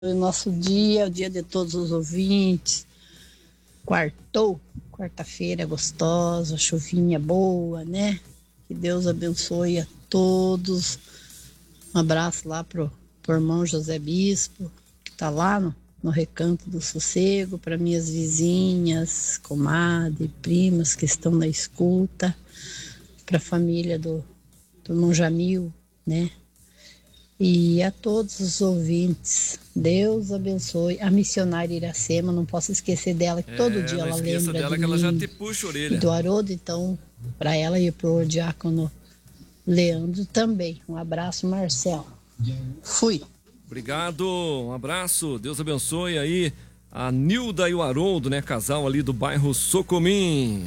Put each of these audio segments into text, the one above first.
O nosso dia, o dia de todos os ouvintes. Quartou, quarta-feira gostosa, chuvinha boa, né? Que Deus abençoe a todos. Um abraço lá pro irmão José Bispo, que tá lá no Recanto do Sossego, para minhas vizinhas, comadre, primas que estão na escuta, para a família do irmão Jamil, né? E a todos os ouvintes, Deus abençoe. A missionária Iracema, não posso esquecer dela, que todo dia ela lembra dela, de que ela mim já te puxa a orelha. e do Haroldo, então, para ela e pro diácono Leandro também. Um abraço, Marcelo. Fui. Obrigado, um abraço, Deus abençoe aí a Nilda e o Haroldo, né? Casal ali do bairro Socomim.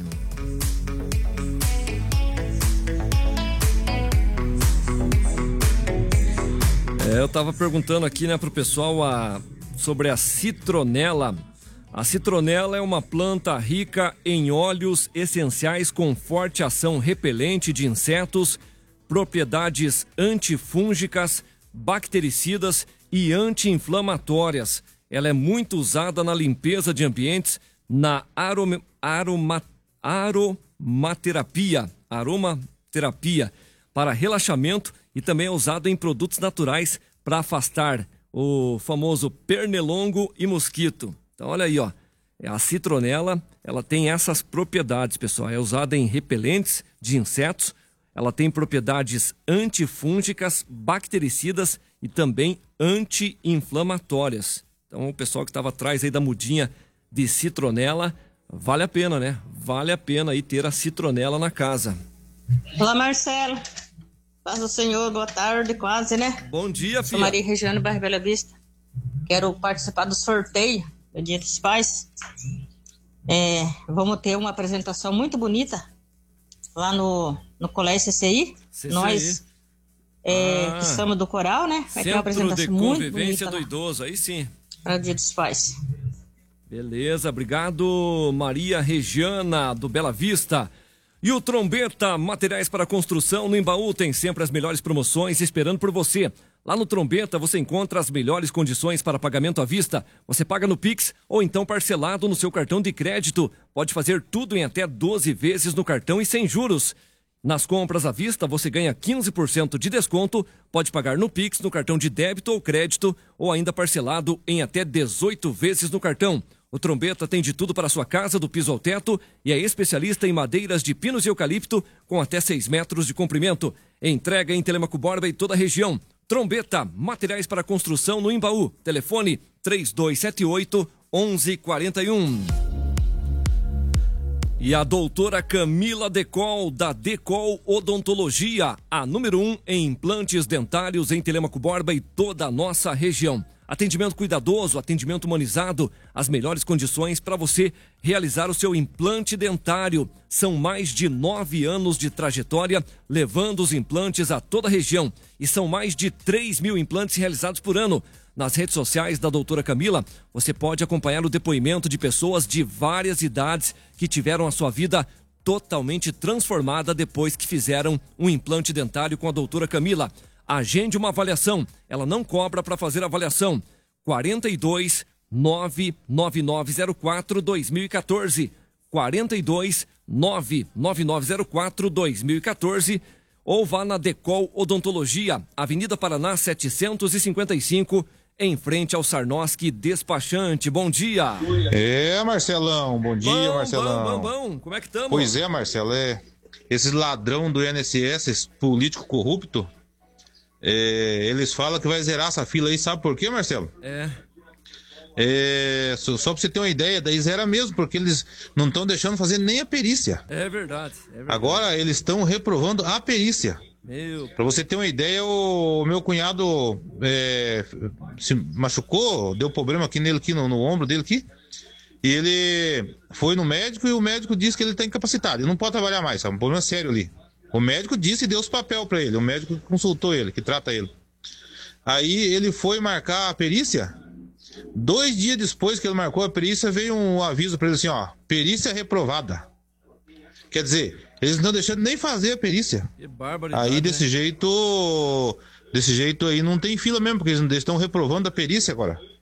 Eu tava perguntando aqui, né, pro pessoal sobre a citronela. A citronela é uma planta rica em óleos essenciais com forte ação repelente de insetos, propriedades antifúngicas, bactericidas e anti-inflamatórias. Ela é muito usada na limpeza de ambientes, na aromaterapia, para relaxamento, e também é usado em produtos naturais para afastar o famoso pernilongo e mosquito. Então olha aí, ó, a citronela, ela tem essas propriedades, pessoal. É usada em repelentes de insetos, ela tem propriedades antifúngicas, bactericidas e também anti-inflamatórias. Então o pessoal que estava atrás aí da mudinha de citronela, vale a pena, né? Vale a pena aí ter a citronela na casa. Olá, Marcelo. Paz do Senhor, boa tarde, quase, né? Bom dia, filha. Sou Maria Regiane, bairro Bela Vista. Quero participar do sorteio do Dia dos Pais. Vamos ter uma apresentação muito bonita lá no Colégio CCI. Nós que somos do coral, né? Vai ter uma apresentação muito bonita. Centro de Convivência do Idoso, aí sim. Para o Dia dos Pais. Beleza, obrigado, Maria Regiana, do Bela Vista. E o Trombeta, materiais para construção no Embaú, tem sempre as melhores promoções esperando por você. Lá no Trombeta você encontra as melhores condições para pagamento à vista. Você paga no Pix ou então parcelado no seu cartão de crédito. Pode fazer tudo em até 12 vezes no cartão e sem juros. Nas compras à vista você ganha 15% de desconto. Pode pagar no Pix, no cartão de débito ou crédito ou ainda parcelado em até 18 vezes no cartão. O Trombeta tem de tudo para a sua casa, do piso ao teto, e é especialista em madeiras de pinos e eucalipto com até 6 metros de comprimento. Entrega em Telemaco Borba e toda a região. Trombeta, materiais para construção no Embaú. Telefone 3278-1141. E a doutora Camila Decol, da Decol Odontologia, a número 1 em implantes dentários em Telemaco Borba e toda a nossa região. Atendimento cuidadoso, atendimento humanizado, as melhores condições para você realizar o seu implante dentário. São mais de 9 anos de trajetória, levando os implantes a toda a região. E são mais de 3.000 implantes realizados por ano. Nas redes sociais da doutora Camila, você pode acompanhar o depoimento de pessoas de várias idades que tiveram a sua vida totalmente transformada depois que fizeram um implante dentário com a doutora Camila. Agende uma avaliação, ela não cobra para fazer avaliação. 42 99904 2014, 42 99904 2014, ou vá na Decol Odontologia, Avenida Paraná 755, em frente ao Sarnoski Despachante. Bom dia. Marcelão, bom dia, Marcelão. Bom, como é que estamos? Pois é, Marcelo, esses ladrão do INSS, esse político corrupto, eles falam que vai zerar essa fila aí, sabe por quê, Marcelo? Só pra você ter uma ideia, daí zera mesmo, porque eles não estão deixando fazer nem a perícia. É verdade. Agora eles estão reprovando a perícia. Pra você ter uma ideia, o meu cunhado se machucou, deu problema aqui nele, aqui no ombro dele aqui. E ele foi no médico e o médico disse que ele está incapacitado, ele não pode trabalhar mais, sabe? Um problema sério ali. O médico disse e deu os papel para ele, o médico que consultou ele, que trata ele. Aí ele foi marcar a perícia. 2 dias depois que ele marcou a perícia, veio um aviso para ele assim, ó, perícia reprovada. Quer dizer, eles não estão deixando nem fazer a perícia. Que barbaridade. Aí desse jeito aí não tem fila mesmo, porque eles estão reprovando a perícia agora.